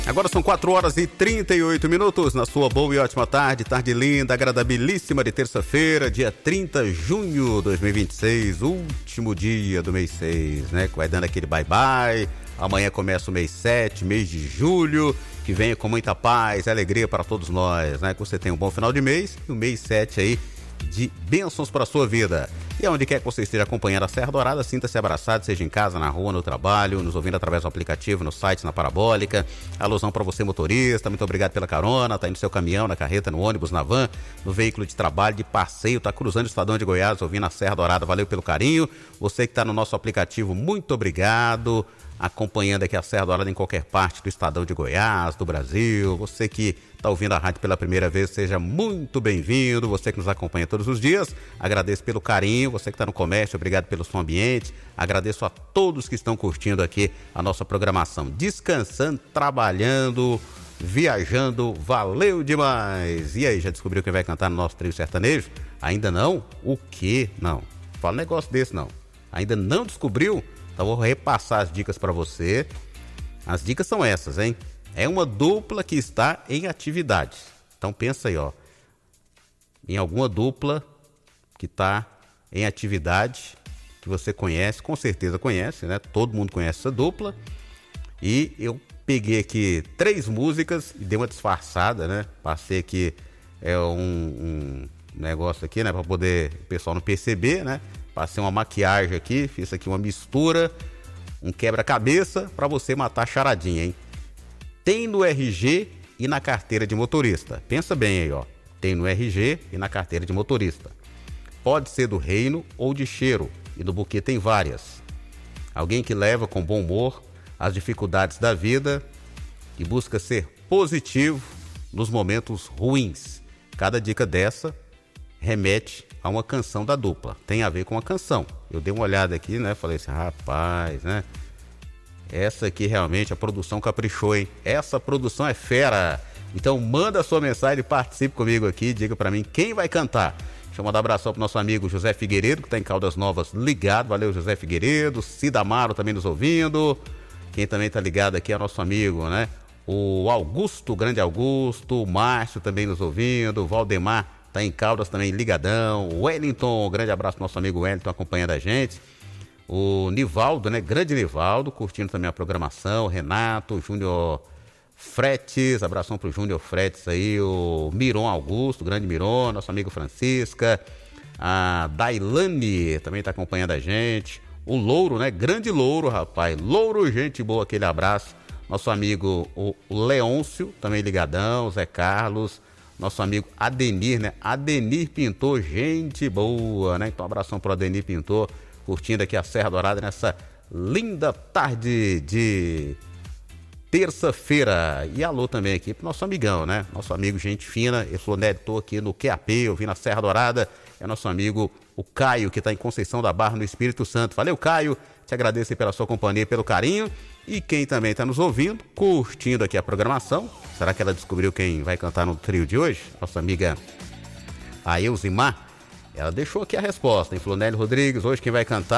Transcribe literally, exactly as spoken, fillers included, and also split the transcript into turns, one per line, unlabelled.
Agora são quatro horas e trinta e oito minutos na sua boa e ótima tarde, tarde linda, agradabilíssima de terça-feira, dia trinta de junho de dois mil e vinte e seis, último dia do mês seis, né? Vai dando aquele bye-bye, amanhã começa o mês sete, mês de julho, que venha com muita paz e alegria para todos nós, né? Que você tenha um bom final de mês e o mês sete aí de bênçãos para a sua vida. E aonde quer que você esteja acompanhando a Serra Dourada, sinta-se abraçado, seja em casa, na rua, no trabalho, nos ouvindo através do aplicativo, no site, na Parabólica. Alusão para você, motorista, muito obrigado pela carona, tá indo no seu caminhão, na carreta, no ônibus, na van, no veículo de trabalho, de passeio, tá cruzando o Estadão de Goiás, ouvindo a Serra Dourada, valeu pelo carinho. Você que está no nosso aplicativo, muito obrigado, acompanhando aqui a Serra Dourada em qualquer parte do Estadão de Goiás, do Brasil. Você que está ouvindo a rádio pela primeira vez, seja muito bem-vindo. Você que nos acompanha todos os dias, agradeço pelo carinho. Você que está no comércio, obrigado pelo som ambiente. Agradeço a todos que estão curtindo aqui a nossa programação. Descansando, trabalhando, viajando, valeu demais. E aí, já descobriu quem vai cantar no nosso trio sertanejo? Ainda não? O quê? Não. Fala um negócio desse, não. Ainda não descobriu? Então vou repassar as dicas para você. As dicas são essas, hein? É uma dupla que está em atividade. Então pensa aí, ó. Em alguma dupla que está em atividade, que você conhece, com certeza conhece, né? Todo mundo conhece essa dupla. E eu peguei aqui três músicas e dei uma disfarçada, né? Passei aqui é, um, um negócio aqui, né? Para poder o pessoal não perceber, né? Passei uma maquiagem aqui, fiz aqui uma mistura, um quebra-cabeça para você matar a charadinha, hein? Tem no R G e na carteira de motorista. Pensa bem aí, ó. Tem no R G e na carteira de motorista. Pode ser do reino ou de cheiro, e do buquê tem várias. Alguém que leva com bom humor as dificuldades da vida e busca ser positivo nos momentos ruins. Cada dica dessa remete a uma canção da dupla, tem a ver com a canção. Eu dei uma olhada aqui, né, falei assim, rapaz, né, essa aqui realmente, a produção caprichou, hein, essa produção é fera. Então manda a sua mensagem e participe comigo aqui, diga pra mim quem vai cantar. Deixa eu mandar um abração pro nosso amigo José Figueiredo, que tá em Caldas Novas ligado, valeu José Figueiredo, Cida Amaro também nos ouvindo, quem também tá ligado aqui é nosso amigo, né, o Augusto, o grande Augusto, o Márcio também nos ouvindo, o Valdemar tá em Caldas também ligadão, o Wellington, um grande abraço pro nosso amigo Wellington acompanhando a gente, o Nivaldo, né, grande Nivaldo, curtindo também a programação, Renato, Júnior Fretes, abração pro Júnior Fretes aí, o Miron Augusto, grande Miron, nosso amigo Francisca, a Dailane também tá acompanhando a gente, o Louro, né, grande Louro, rapaz, Louro, gente boa, aquele abraço, nosso amigo o Leôncio, também ligadão, o Zé Carlos, nosso amigo Adenir, né? Adenir Pintor, gente boa, né? Então, um abração pro Adenir Pintor, curtindo aqui a Serra Dourada nessa linda tarde de terça-feira. E alô também aqui pro nosso amigão, né? Nosso amigo gente fina, ele falou, né? Tô aqui no Q A P, ouvindo a Serra Dourada. É nosso amigo, o Caio, que tá em Conceição da Barra, no Espírito Santo. Valeu, Caio. Te agradeço aí pela sua companhia, pelo carinho. E quem também está nos ouvindo, curtindo aqui a programação. Será que ela descobriu quem vai cantar no trio de hoje? Nossa amiga a Elzimar. Ela deixou aqui a resposta, hein? Falou, Nélio Rodrigues, hoje quem vai cantar